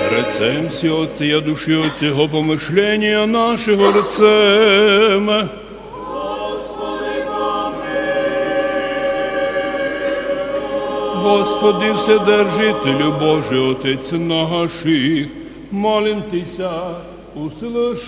Рецем всі Отця, я душі Отцього помишлення нашого рецем. Господи, Вседержителю Божий, Отець наших, молим Тися, услыши